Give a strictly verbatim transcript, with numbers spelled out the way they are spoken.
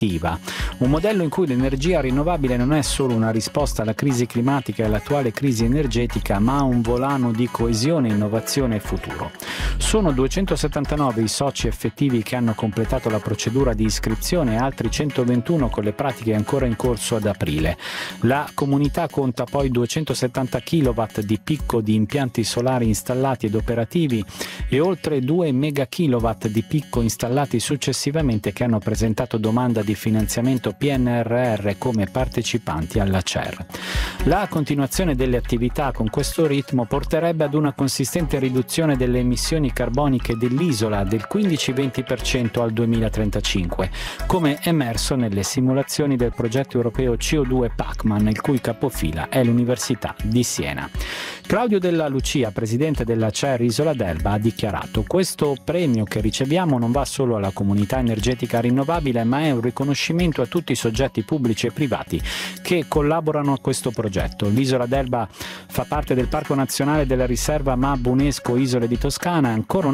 Un modello in cui l'energia rinnovabile non è solo una risposta alla crisi climatica e all'attuale crisi energetica, ma un volano di coesione, innovazione e futuro. Sono duecentosettantanove i soci effettivi che hanno completato la procedura di iscrizione e altri centoventuno con le pratiche ancora in corso ad aprile. La comunità conta poi duecentosettanta chilowatt di picco di impianti solari installati ed operativi e oltre due megakilowatt di picco installati successivamente che hanno presentato domanda di finanziamento P N R R come partecipanti alla C E R. La continuazione delle attività con questo ritmo porterebbe ad una consistente riduzione delle emissioni carboniche dell'isola del quindici-venti per cento al duemilatrentacinque, come emerso nelle simulazioni del progetto europeo C O due Pacman, il cui capofila è l'Università di Siena. Claudio Della Lucia, presidente della C E R Isola d'Elba, ha dichiarato: questo premio che riceviamo non va solo alla comunità energetica rinnovabile, ma è un riconoscimento a tutti i soggetti pubblici e privati che collaborano a questo progetto. L'isola d'Elba fa parte del Parco Nazionale della Riserva M A B UNESCO Isole di Toscana, ancora una